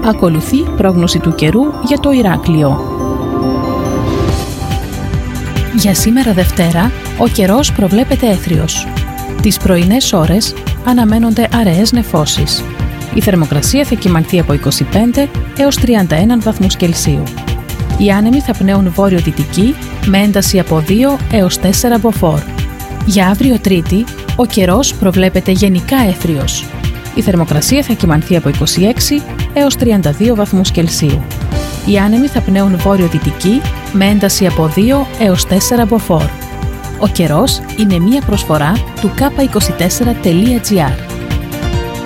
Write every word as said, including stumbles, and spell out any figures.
Ακολουθεί πρόγνωση του καιρού για το Ηράκλειο. Για σήμερα Δευτέρα, ο καιρός προβλέπεται έθριος. Τις πρωινές ώρες αναμένονται αραιές νεφώσεις. Η θερμοκρασία θα κυμανθεί από είκοσι πέντε έως τριάντα ένα βαθμούς Κελσίου. Οι άνεμοι θα πνέουν βόρειο-δυτική με ένταση από δύο έως τέσσερα μποφόρ. Για αύριο Τρίτη, ο καιρός προβλέπεται γενικά έθριος. Η θερμοκρασία θα κυμανθεί από είκοσι έξι έως τριάντα δύο βαθμούς Κελσίου. Οι άνεμοι θα πνέουν βόρειο-δυτική με ένταση από δύο έως τέσσερα μποφόρ. Ο καιρός είναι μία προσφορά του κάπα είκοσι τέσσερα τελεία τζι άρ.